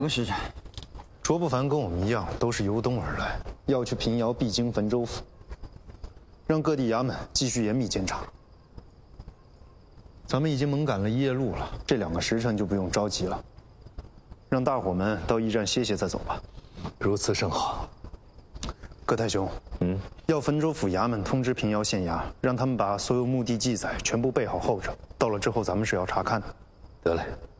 何使者？ 卓不凡跟我们一样，都是由东而来，要去平遥必经汾州府，让各地衙门继续严密监察。咱们已经猛赶了一夜路了，这2个时辰就不用着急了，让大伙们到驿站歇歇再走吧。 如此甚好。 葛太兄，要汾州府衙门通知平遥县衙，让他们把所有墓地记载全部备好候着。到了之后，咱们是要查看的。 得嘞。